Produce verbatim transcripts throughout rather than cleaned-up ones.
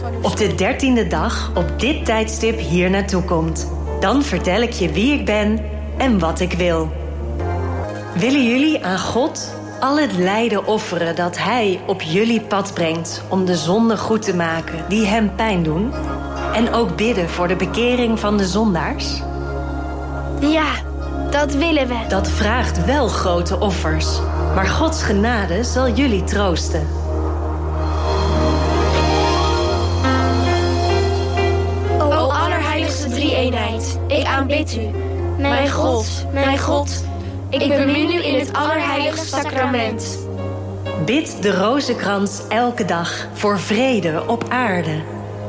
op de dertiende dag op dit tijdstip hier naartoe komt. Dan vertel ik je wie ik ben en wat ik wil. Willen jullie aan God al het lijden offeren dat Hij op jullie pad brengt om de zonden goed te maken die Hem pijn doen? En ook bidden voor de bekering van de zondaars? Ja, dat willen we. Dat vraagt wel grote offers, maar Gods genade zal jullie troosten. O allerheiligste drie-eenheid, ik aanbid u. Mijn God, mijn God, ik bemin u in het allerheiligste sacrament. Bid de rozenkrans elke dag voor vrede op aarde.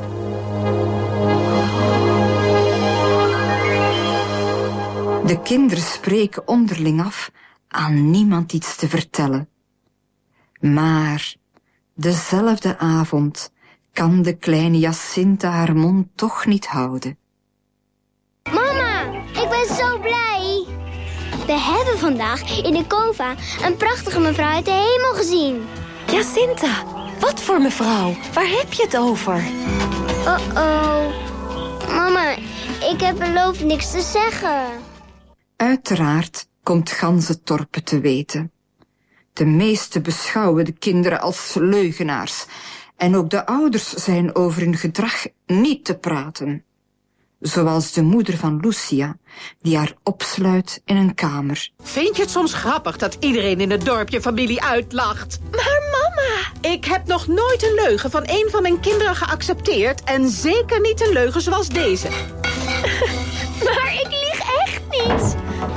De kinderen spreken onderling af aan niemand iets te vertellen. Maar dezelfde avond kan de kleine Jacinta haar mond toch niet houden. Mama, ik ben zo blij. We hebben vandaag in de Cova een prachtige mevrouw uit de hemel gezien. Jacinta, wat voor mevrouw? Waar heb je het over? Oh-oh. Mama, ik heb beloofd niks te zeggen. Uiteraard komt Ganzentorpen te weten. De meesten beschouwen de kinderen als leugenaars. En ook de ouders zijn over hun gedrag niet te praten. Zoals de moeder van Lucia, die haar opsluit in een kamer. Vind je het soms grappig dat iedereen in het dorpje familie uitlacht? Maar mama! Ik heb nog nooit een leugen van een van mijn kinderen geaccepteerd. En zeker niet een leugen zoals deze. Maar ik lieg echt niet.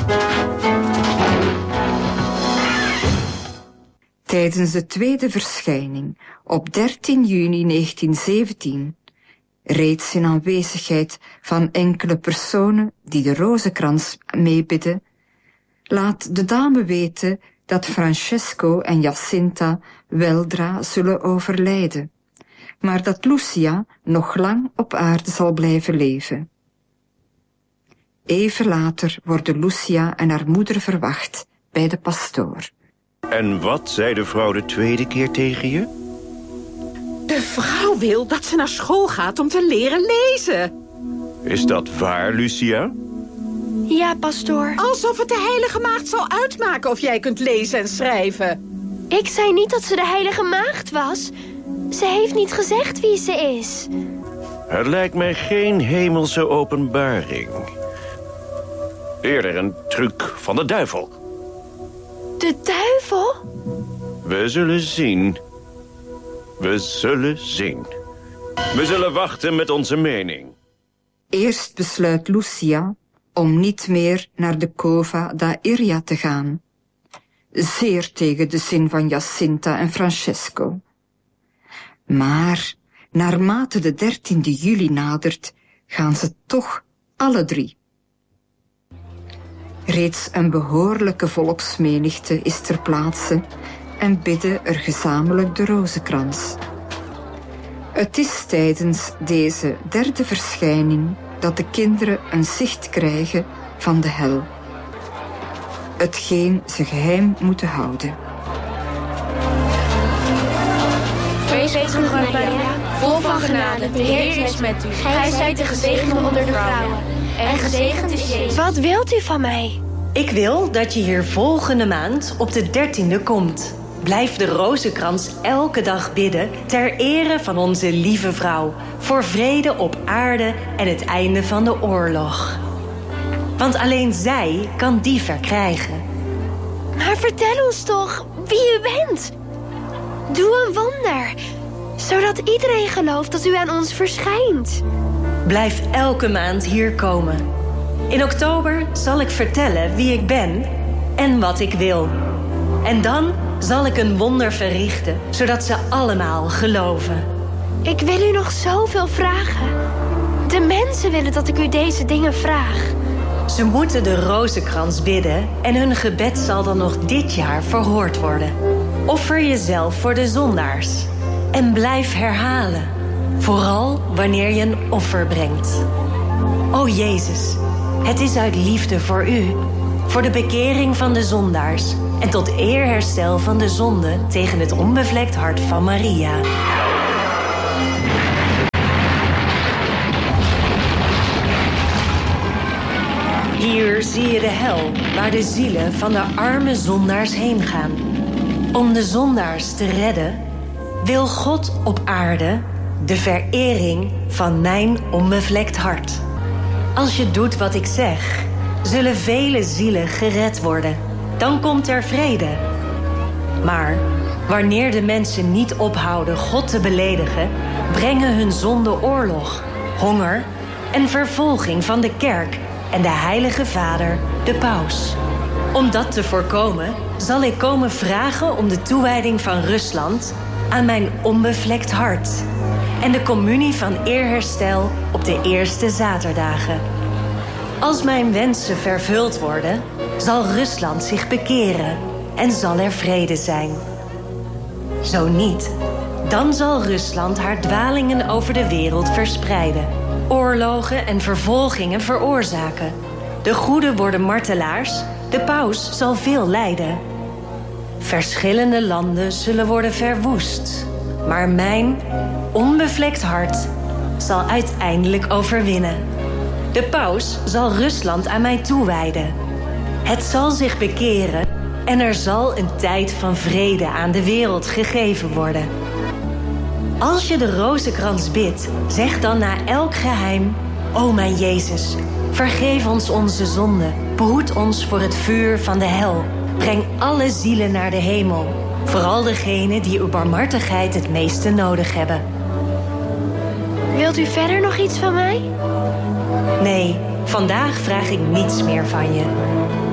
Tijdens de tweede verschijning op dertien juni negentien zeventien... reeds in aanwezigheid van enkele personen die de rozenkrans meebidden, laat de dame weten dat Francesco en Jacinta weldra zullen overlijden, maar dat Lucia nog lang op aarde zal blijven leven. Even later worden Lucia en haar moeder verwacht bij de pastoor. En wat zei de vrouw de tweede keer tegen je? De vrouw wil dat ze naar school gaat om te leren lezen. Is dat waar, Lucia? Ja, pastoor. Alsof het de heilige maagd zal uitmaken of jij kunt lezen en schrijven. Ik zei niet dat ze de heilige maagd was. Ze heeft niet gezegd wie ze is. Het lijkt mij geen hemelse openbaring. Eerder een truc van de duivel. De duivel? We zullen zien. We zullen zien. We zullen wachten met onze mening. Eerst besluit Lucia om niet meer naar de Cova da Iria te gaan. Zeer tegen de zin van Jacinta en Francesco. Maar naarmate de dertiende juli nadert, gaan ze toch alle drie. Reeds een behoorlijke volksmenigte is ter plaatse en bidden er gezamenlijk de rozenkrans. Het is tijdens deze derde verschijning dat de kinderen een zicht krijgen van de hel. Hetgeen ze geheim moeten houden. Wees gegroet, Maria, vol van genade, de Heer is met u. Gij zijt de gezegende onder de vrouwen, en gezegend is Jezus. Wat wilt u van mij? Ik wil dat je hier volgende maand op de dertiende komt. Blijf de rozenkrans elke dag bidden ter ere van onze lieve vrouw, voor vrede op aarde en het einde van de oorlog. Want alleen zij kan die verkrijgen. Maar vertel ons toch wie u bent. Doe een wonder, zodat iedereen gelooft dat u aan ons verschijnt. Blijf elke maand hier komen. In oktober zal ik vertellen wie ik ben en wat ik wil. En dan zal ik een wonder verrichten, zodat ze allemaal geloven. Ik wil u nog zoveel vragen. De mensen willen dat ik u deze dingen vraag. Ze moeten de rozenkrans bidden en hun gebed zal dan nog dit jaar verhoord worden. Offer jezelf voor de zondaars en blijf herhalen. Vooral wanneer je een offer brengt. O Jezus, het is uit liefde voor u, voor de bekering van de zondaars en tot eerherstel van de zonde tegen het onbevlekt hart van Maria. uur zie je de hel waar de zielen van de arme zondaars heen gaan. Om de zondaars te redden, wil God op aarde de verering van mijn onbevlekt hart. Als je doet wat ik zeg, zullen vele zielen gered worden. Dan komt er vrede. Maar wanneer de mensen niet ophouden God te beledigen, brengen hun zonden oorlog, honger en vervolging van de kerk en de Heilige Vader, de Paus. Om dat te voorkomen, zal ik komen vragen om de toewijding van Rusland aan mijn onbevlekt hart en de communie van eerherstel op de eerste zaterdagen. Als mijn wensen vervuld worden, zal Rusland zich bekeren en zal er vrede zijn. Zo niet, dan zal Rusland haar dwalingen over de wereld verspreiden, oorlogen en vervolgingen veroorzaken. De goeden worden martelaars, de paus zal veel lijden. Verschillende landen zullen worden verwoest, maar mijn onbevlekt hart zal uiteindelijk overwinnen. De paus zal Rusland aan mij toewijden. Het zal zich bekeren en er zal een tijd van vrede aan de wereld gegeven worden. Als je de rozenkrans bidt, zeg dan na elk geheim: O mijn Jezus, vergeef ons onze zonden, behoed ons voor het vuur van de hel. Breng alle zielen naar de hemel, vooral degenen die uw barmhartigheid het meeste nodig hebben. Wilt u verder nog iets van mij? Nee, vandaag vraag ik niets meer van je.